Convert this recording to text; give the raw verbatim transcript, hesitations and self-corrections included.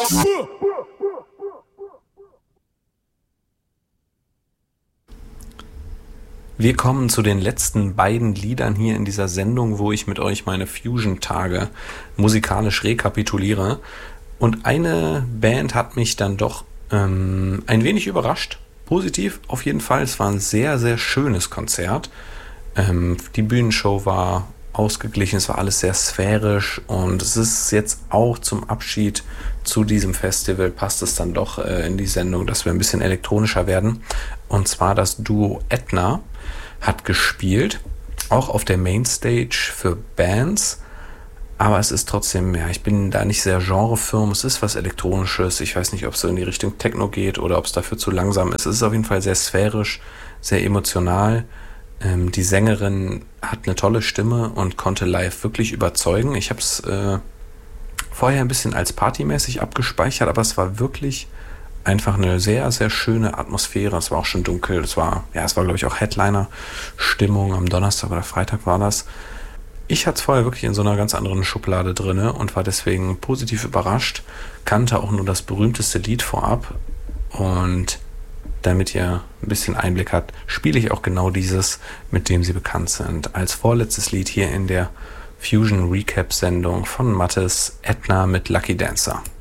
Wir kommen zu den letzten beiden Liedern hier in dieser Sendung, wo ich mit euch meine Fusion-Tage musikalisch rekapituliere. Und eine Band hat mich dann doch ähm, ein wenig überrascht. Positiv auf jeden Fall. Es war ein sehr, sehr schönes Konzert. Ähm, die Bühnenshow war ausgeglichen, es war alles sehr sphärisch und es ist jetzt auch zum Abschied zu diesem Festival, passt es dann doch äh, in die Sendung, dass wir ein bisschen elektronischer werden. Und zwar das Duo Etna hat gespielt, auch auf der Mainstage für Bands, aber es ist trotzdem, ja, ich bin da nicht sehr genrefirm, es ist was Elektronisches, ich weiß nicht, ob es so in die Richtung Techno geht oder ob es dafür zu langsam ist. Es ist auf jeden Fall sehr sphärisch, sehr emotional. Ähm, die Sängerin hat eine tolle Stimme und konnte live wirklich überzeugen. Ich habe es äh, vorher ein bisschen als partymäßig abgespeichert, aber es war wirklich einfach eine sehr, sehr schöne Atmosphäre. Es war auch schon dunkel. Es war, ja, es war, glaube ich, auch Headliner-Stimmung. Am Donnerstag oder Freitag war das. Ich hatte es vorher wirklich in so einer ganz anderen Schublade drin und war deswegen positiv überrascht. Kannte auch nur das berühmteste Lied vorab. Und damit ihr ein bisschen Einblick habt, spiele ich auch genau dieses, mit dem sie bekannt sind. Als vorletztes Lied hier in der Fusion Recap Sendung von Mattes, Etna mit Lucky Dancer.